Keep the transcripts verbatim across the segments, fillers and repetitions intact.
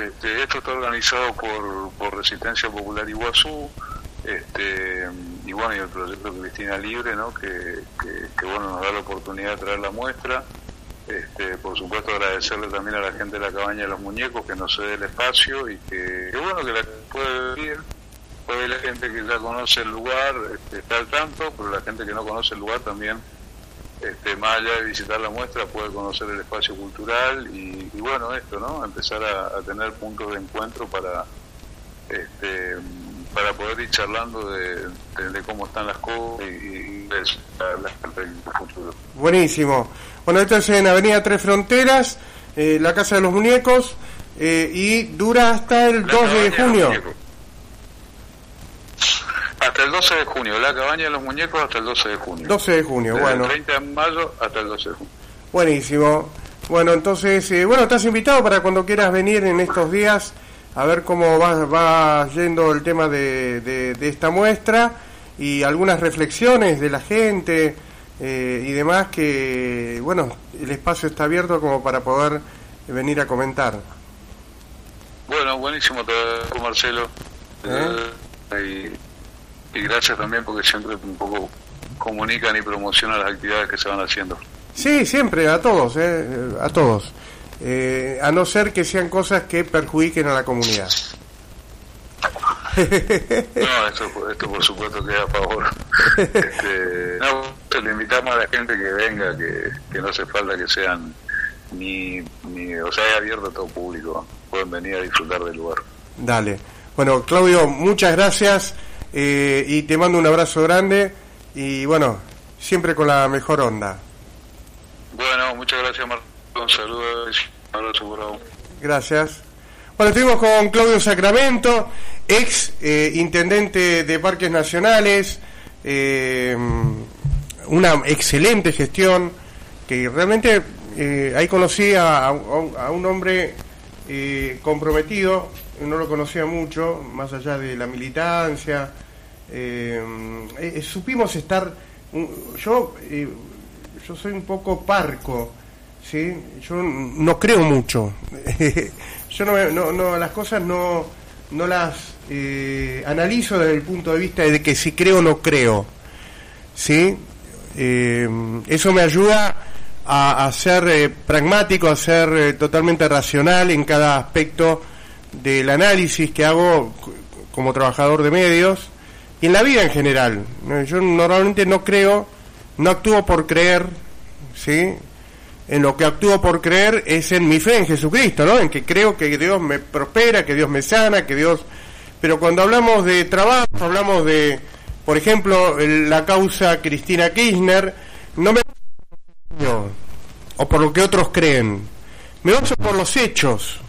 este, esto está organizado por, por Resistencia Popular Iguazú, este, y bueno, y el proyecto Cristina Libre, ¿no? que, que, que bueno, nos da la oportunidad de traer la muestra. Este, por supuesto agradecerle también a la gente de la Cabaña de los Muñecos que nos cede el espacio y que, que bueno, que la puede venir, puede la gente que ya conoce el lugar, este, está al tanto, pero la gente que no conoce el lugar también, este, más allá de visitar la muestra, puede conocer el espacio cultural y, y bueno, esto, ¿no? Empezar a, a tener puntos de encuentro para este para poder ir charlando de, de, de cómo están las cosas y, y de la gente del futuro. Buenísimo. Bueno, esto es en Avenida Tres Fronteras, eh, la Casa de los Muñecos, eh, y dura hasta el dos de junio. Hasta el doce de junio, la Cabaña de los Muñecos hasta el doce de junio. doce de junio, Desde bueno. el treinta de mayo hasta el doce de junio. Buenísimo. Bueno, entonces, eh, bueno, estás invitado para cuando quieras venir en estos días a ver cómo va, va yendo el tema de, de, de esta muestra y algunas reflexiones de la gente eh, y demás que, bueno, el espacio está abierto como para poder venir a comentar. Bueno, buenísimo, te agradezco, Marcelo. ¿Eh? Y, y gracias también porque siempre un poco comunican y promocionan las actividades que se van haciendo. Sí, siempre, a todos, eh, a todos. Eh, a no ser que sean cosas que perjudiquen a la comunidad. No, esto, esto por supuesto queda a favor. Este, no, le invitamos a la gente que venga, que, que no hace falta que sean ni, ni, o sea, es abierto a todo público, pueden venir a disfrutar del lugar. Dale. Bueno, Claudio, muchas gracias eh, y te mando un abrazo grande y bueno, siempre con la mejor onda. Bueno, muchas gracias, Marcelo. Un saludo y un abrazo por ahora. Gracias. Bueno, estuvimos con Claudio Sacramento, ex eh, intendente de Parques Nacionales, eh, una excelente gestión, que realmente eh, ahí conocí a, a, a un hombre eh, comprometido, no lo conocía mucho, más allá de la militancia, eh, eh, supimos estar, yo, eh, yo soy un poco parco, ¿sí? Yo no creo mucho. Yo no, no, no las cosas no, no las eh, analizo desde el punto de vista de que si creo o no creo, ¿sí? Eh, eso me ayuda a, a ser eh, pragmático, a ser eh, totalmente racional en cada aspecto del análisis que hago como trabajador de medios y en la vida en general. Yo normalmente no creo, no actúo por creer, ¿sí? En lo que actúo por creer es en mi fe en Jesucristo, ¿no? En que creo que Dios me prospera, que Dios me sana, que Dios... Pero cuando hablamos de trabajo, hablamos de, por ejemplo, la causa Cristina Kirchner, no me baso o por lo que otros creen, me baso por los hechos,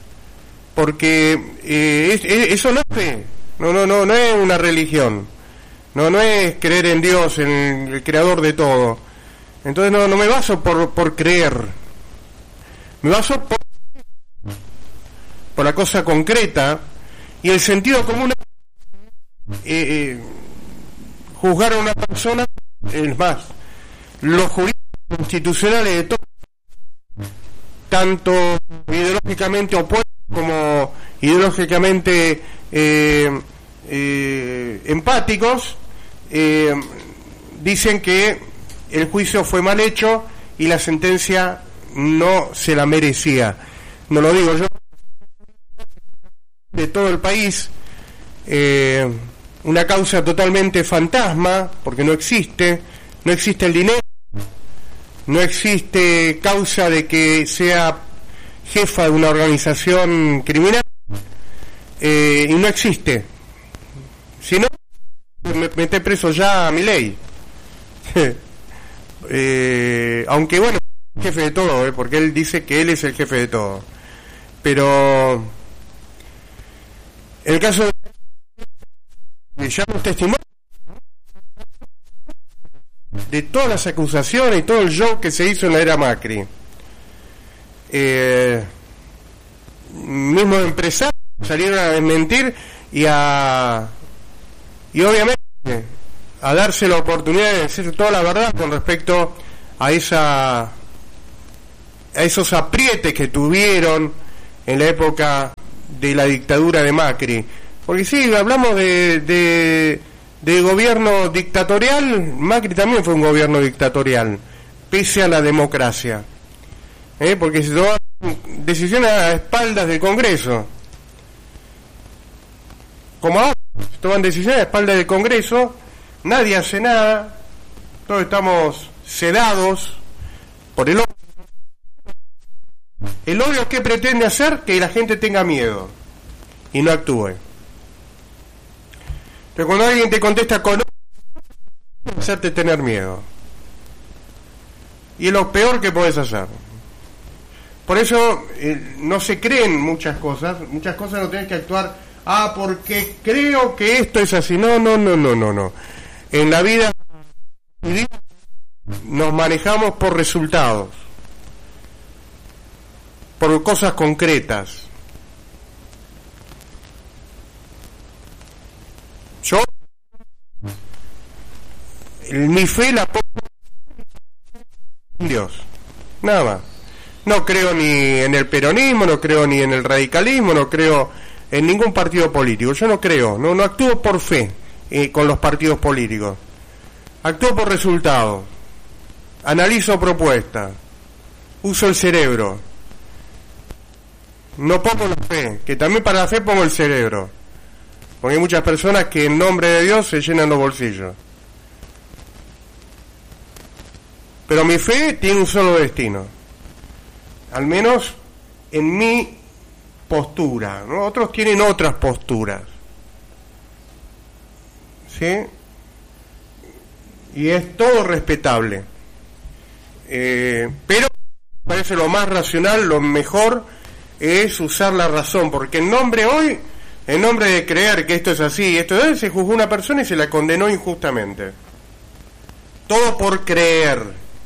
porque eh, es, es, eso no es fe, no, no, no, no es una religión, no, no es creer en Dios, en el creador de todo. Entonces no, no me baso por, por creer, me baso por, por la cosa concreta y el sentido común. Eh, eh, juzgar a una persona, es más, los juristas institucionales de todo, tanto ideológicamente opuestos como ideológicamente eh, eh, empáticos, eh, dicen que el juicio fue mal hecho y la sentencia no se la merecía. No lo digo yo, de todo el país, eh, una causa totalmente fantasma, porque no existe, no existe el dinero, no existe causa de que sea jefa de una organización criminal, eh, y no existe. Si no, me mete preso ya a Milei. Eh, aunque bueno, jefe de todo, eh, porque él dice que él es el jefe de todo, pero en el caso de ya un testimonio de todas las acusaciones y todo el show que se hizo en la era Macri, eh, mismos empresarios salieron a desmentir y a y obviamente a darse la oportunidad de decir toda la verdad con respecto a esa a esos aprietes que tuvieron en la época de la dictadura de Macri. Porque sí, hablamos de, de, de gobierno dictatorial, Macri también fue un gobierno dictatorial, pese a la democracia. ¿Eh? Porque se toman decisiones a espaldas del Congreso. Como ahora, se toman decisiones a espaldas del Congreso, nadie hace nada, todos estamos sedados por el odio. El odio, ¿qué pretende hacer? Que la gente tenga miedo y no actúe. Pero cuando alguien te contesta con odio, hacerte tener miedo. Y es lo peor que podés hacer. Por eso eh, no se creen muchas cosas, muchas cosas no tenés que actuar, ah, porque creo que esto es así. No, no, no, no, no, no. En la vida nos manejamos por resultados, por cosas concretas. Yo, mi fe la pongo en Dios, nada más. No creo ni en el peronismo, no creo ni en el radicalismo, no creo en ningún partido político. Yo no creo, no, no actúo por fe eh, con los partidos políticos. Actúo por resultados. Analizo propuestas. Uso el cerebro. No pongo la fe, que también para la fe pongo el cerebro. Porque hay muchas personas que en nombre de Dios se llenan los bolsillos. Pero mi fe tiene un solo destino. Al menos en mi postura, ¿no? Otros tienen otras posturas. ¿Sí? Y es todo respetable. Eh, pero me parece lo más racional, lo mejor es usar la razón, porque en nombre hoy, en nombre de creer que esto es así, esto es, se juzgó una persona y se la condenó injustamente. Todo por creer.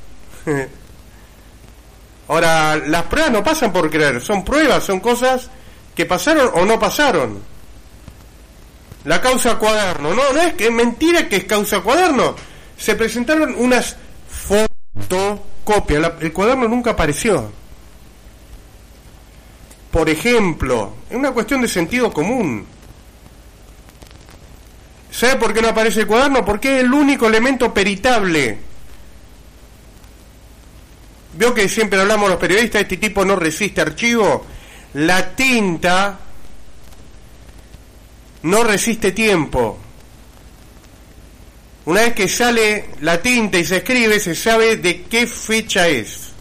Ahora, las pruebas no pasan por creer, son pruebas, son cosas que pasaron o no pasaron. La causa Cuaderno, no, no es que es mentira que es causa Cuaderno. Se presentaron unas fotocopias, la, el Cuaderno nunca apareció. Por ejemplo, es una cuestión de sentido común. ¿Sabe por qué no aparece el Cuaderno? Porque es el único elemento peritable. Veo que siempre hablamos los periodistas, este tipo no resiste archivo. La tinta no resiste tiempo. Una vez que sale la tinta y se escribe, se sabe de qué fecha es.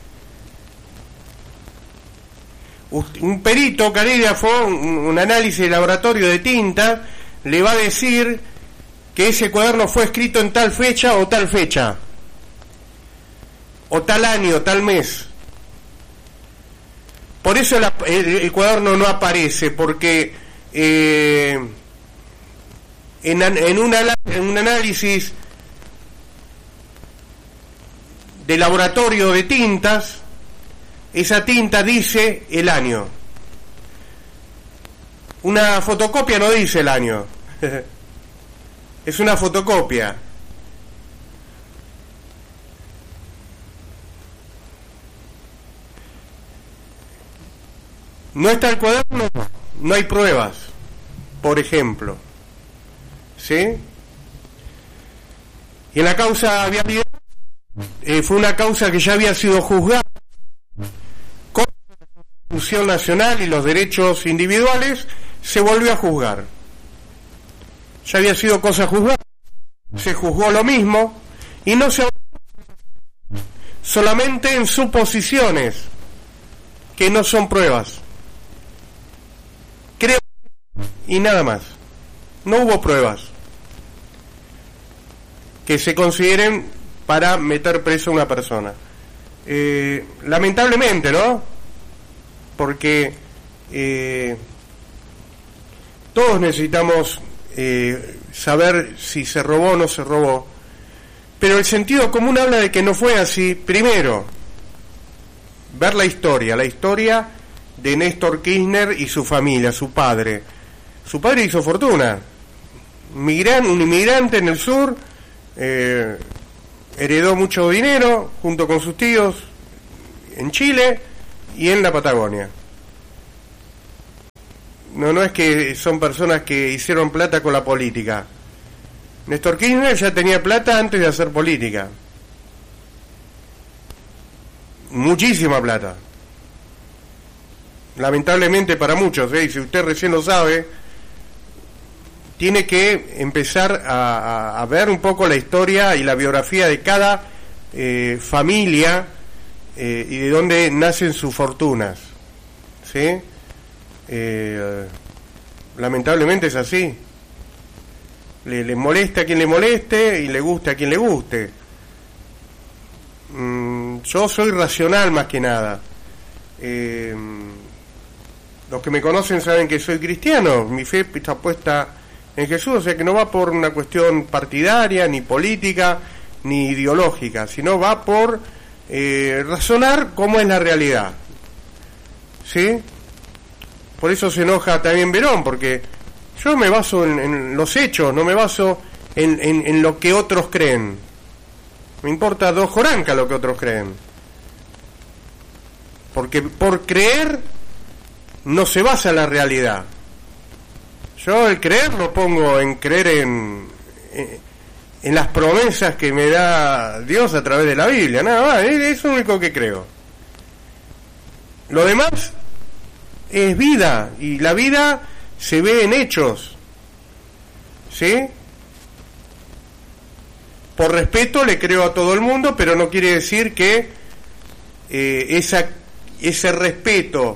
Un perito carígrafo, un, un análisis de laboratorio de tinta, le va a decir que ese cuaderno fue escrito en tal fecha o tal fecha, o tal año, tal mes. Por eso la, el, el cuaderno no aparece, porque eh, en, en, una, en un análisis de laboratorio de tintas, esa tinta dice el año. Una fotocopia no dice el año. Es una fotocopia. No está el cuaderno, no hay pruebas, por ejemplo. ¿Sí? Y en la causa vialidad, eh, fue una causa que ya había sido juzgada con la Constitución Nacional y los derechos individuales, se volvió a juzgar. Ya había sido cosa juzgada, se juzgó lo mismo y no se solamente en suposiciones que no son pruebas. Creo y nada más. No hubo pruebas que se consideren para meter preso a una persona. Eh, lamentablemente, ¿no? Porque eh, todos necesitamos eh, saber si se robó o no se robó, pero el sentido común habla de que no fue así. Primero, ver la historia, la historia de Néstor Kirchner y su familia, su padre. Su padre hizo fortuna, Migran, un inmigrante en el sur, eh, heredó mucho dinero junto con sus tíos en Chile y en la Patagonia. No, no es que son personas que hicieron plata con la política. Néstor Kirchner ya tenía plata antes de hacer política. Muchísima plata. Lamentablemente para muchos, ¿eh? Y si usted recién lo sabe, tiene que empezar a, a, a ver un poco la historia y la biografía de cada eh, familia eh, y de dónde nacen sus fortunas, ¿sí? Eh, lamentablemente es así. Le, le molesta a quien le moleste y le gusta a quien le guste. Mm, yo soy racional más que nada. Eh, los que me conocen saben que soy cristiano. Mi fe está puesta en Jesús, o sea que no va por una cuestión partidaria, ni política, ni ideológica, sino va por eh, razonar cómo es la realidad. ¿Sí? Por eso se enoja también Verón, porque yo me baso en, en los hechos, no me baso en, en, en lo que otros creen. Me importa dos jorancas lo que otros creen. Porque por creer no se basa la realidad. Yo el creer lo pongo en creer en, en, en las promesas que me da Dios a través de la Biblia, nada más, es lo único que creo. Lo demás es vida, y la vida se ve en hechos, ¿sí? Por respeto le creo a todo el mundo, pero no quiere decir que eh, esa, ese respeto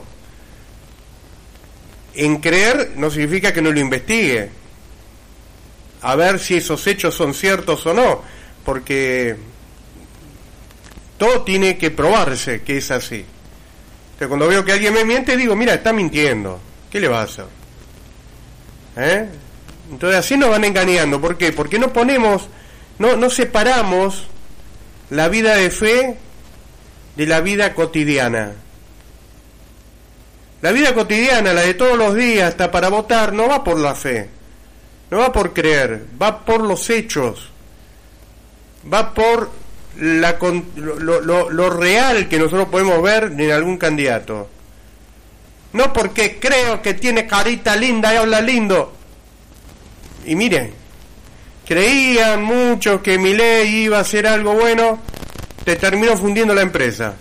en creer no significa que no lo investigue, a ver si esos hechos son ciertos o no, porque todo tiene que probarse que es así. Entonces, cuando veo que alguien me miente, digo, mira, está mintiendo, ¿qué le va a hacer? ¿Eh? Entonces así nos van engañando. ¿Por qué? Porque no ponemos, no, no separamos la vida de fe de la vida cotidiana. La vida cotidiana, la de todos los días, hasta para votar, no va por la fe, no va por creer, va por los hechos, va por la, lo, lo, lo real que nosotros podemos ver en algún candidato. No porque creo que tiene carita linda y habla lindo. Y miren, creían muchos que Milei iba a hacer algo bueno, te terminó fundiendo la empresa.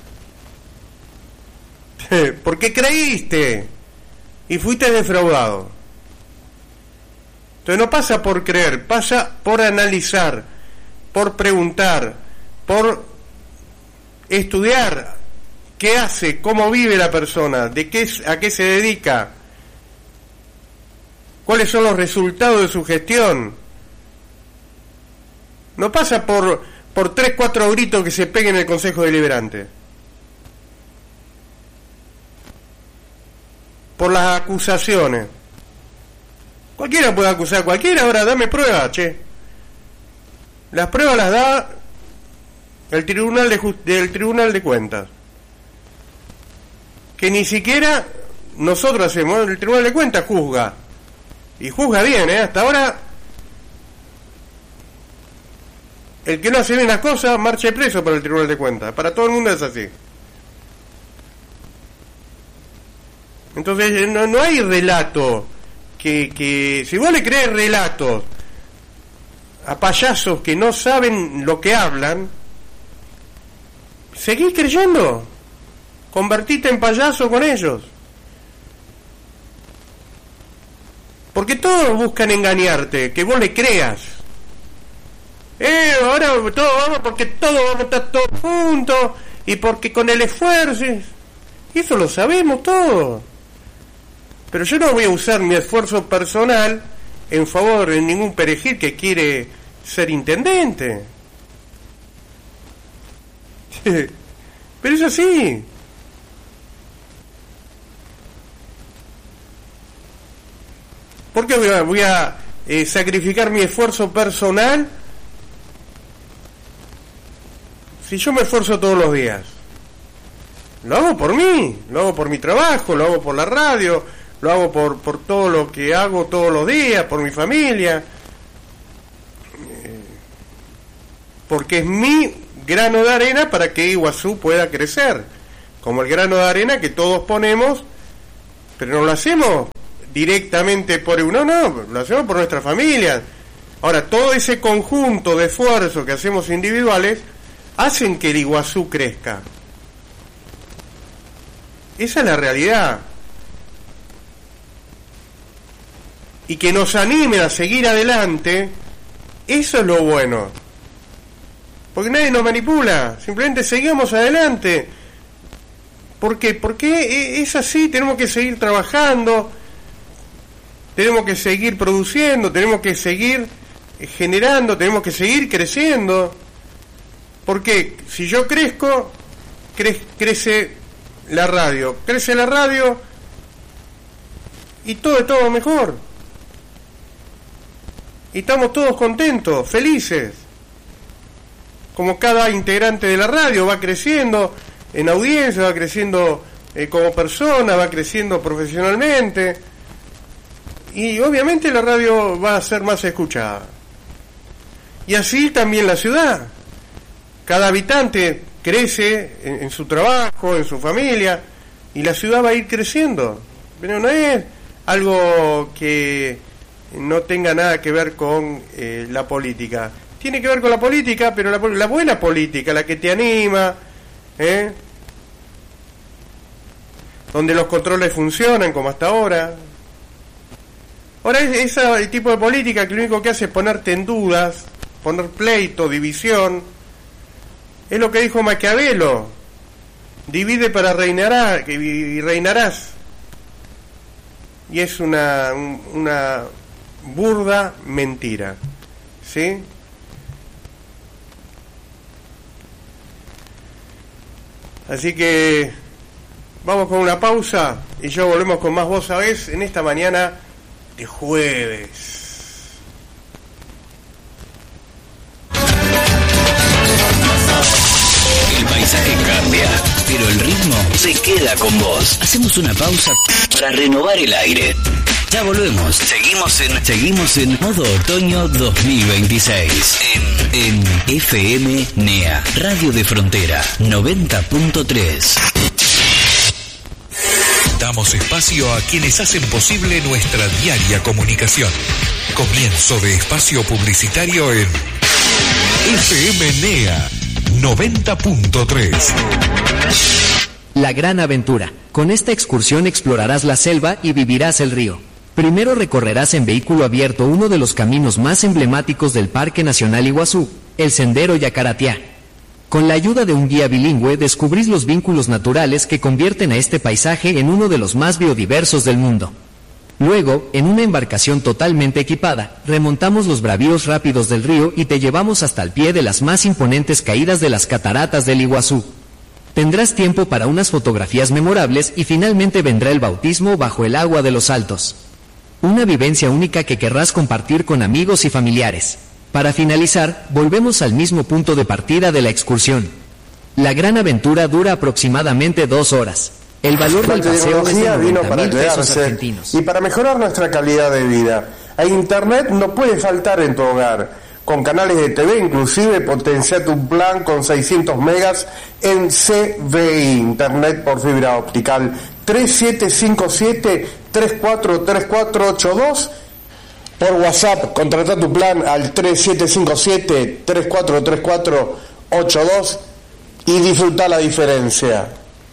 Porque creíste y fuiste defraudado. Entonces no pasa por creer, pasa por analizar, por preguntar, por estudiar qué hace, cómo vive la persona, de qué, a qué se dedica, cuáles son los resultados de su gestión. No pasa por, por tres, cuatro gritos que se peguen en el Consejo Deliberante, por las acusaciones. Cualquiera puede acusar a cualquiera. Ahora dame pruebas, che. Las pruebas las da el tribunal de Just- del Tribunal de Cuentas, que ni siquiera nosotros hacemos. El Tribunal de Cuentas juzga, y juzga bien, ¿eh? Hasta ahora el que no hace bien las cosas marcha preso para el Tribunal de Cuentas. Para todo el mundo es así. Entonces no, no hay relato que, que si vos le crees relatos a payasos que no saben lo que hablan, seguís creyendo, convertite en payaso con ellos, porque todos buscan engañarte, que vos le creas. Eh, ahora todo vamos porque todos vamos a estar todos juntos y porque con el esfuerzo, eso lo sabemos todos. Pero yo no voy a usar mi esfuerzo personal en favor de ningún perejil que quiere ser intendente. Pero es así. ¿Por qué voy a, voy a eh, sacrificar mi esfuerzo personal si yo me esfuerzo todos los días? Lo hago por mí, lo hago por mi trabajo, lo hago por la radio, lo hago por, por todo lo que hago todos los días, por mi familia, eh, porque es mi grano de arena para que Iguazú pueda crecer, como el grano de arena que todos ponemos, pero no lo hacemos directamente por uno, no, no, lo hacemos por nuestra familia. Ahora, todo ese conjunto de esfuerzos que hacemos individuales hacen que el Iguazú crezca. Esa es la realidad. Y que nos animen a seguir adelante, eso es lo bueno. Porque nadie nos manipula, simplemente seguimos adelante. ¿Por qué? Porque es así, tenemos que seguir trabajando, tenemos que seguir produciendo, tenemos que seguir generando, tenemos que seguir creciendo. Porque si yo crezco, cre- crece la radio, crece la radio y todo es todo mejor. Y estamos todos contentos, felices. Como cada integrante de la radio va creciendo en audiencia, va creciendo eh, como persona, va creciendo profesionalmente. Y obviamente la radio va a ser más escuchada. Y así también la ciudad. Cada habitante crece en, en su trabajo, en su familia, y la ciudad va a ir creciendo. Pero no es algo que no tenga nada que ver con eh, la política. Tiene que ver con la política, pero la, la buena política, la que te anima, ¿eh? Donde los controles funcionan como hasta ahora. Ahora, es ese tipo de política que lo único que hace es ponerte en dudas, poner pleito, división. Es lo que dijo Maquiavelo: divide para reinar y reinarás. Y es una, una burda mentira, ¿sí? Así que vamos con una pausa y ya volvemos con más Vos Sabés en esta mañana de jueves. El paisaje cambia, pero el ritmo se queda con vos. Hacemos una pausa para renovar el aire. Ya volvemos. Seguimos en Seguimos en modo otoño dos mil veintiséis. En, en F M NEA, Radio de Frontera, noventa punto tres. Damos espacio a quienes hacen posible nuestra diaria comunicación. Comienzo de espacio publicitario en F M NEA noventa punto tres. La gran aventura. Con esta excursión explorarás la selva y vivirás el río. Primero recorrerás en vehículo abierto uno de los caminos más emblemáticos del Parque Nacional Iguazú, el Sendero Yacaratiá. Con la ayuda de un guía bilingüe descubrís los vínculos naturales que convierten a este paisaje en uno de los más biodiversos del mundo. Luego, en una embarcación totalmente equipada, remontamos los bravíos rápidos del río y te llevamos hasta el pie de las más imponentes caídas de las cataratas del Iguazú. Tendrás tiempo para unas fotografías memorables y finalmente vendrá el bautismo bajo el agua de los Altos. Una vivencia única que querrás compartir con amigos y familiares. Para finalizar, volvemos al mismo punto de partida de la excursión. La gran aventura dura aproximadamente dos horas. El valor del paseo es de noventa mil pesos argentinos. Y para mejorar nuestra calidad de vida, a Internet no puede faltar en tu hogar. Con canales de T V, inclusive, potencia tu plan con seiscientos megas en C V I, Internet por fibra optical. tres siete cinco siete, tres cuatro tres cuatro ocho dos. Por WhatsApp, contrata tu plan al tres siete cinco siete, tres cuatro tres cuatro ocho dos y disfruta la diferencia.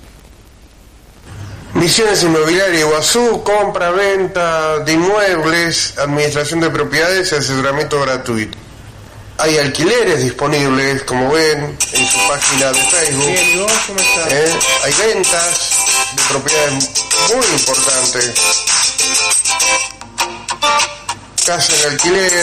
Misiones Inmobiliaria Iguazú, compra, venta de inmuebles, administración de propiedades y asesoramiento gratuito. Hay alquileres disponibles, como ven en su página de Facebook. Bien, ¿vos cómo estás? ¿Eh? Hay ventas de propiedades muy importantes. Casa en alquiler.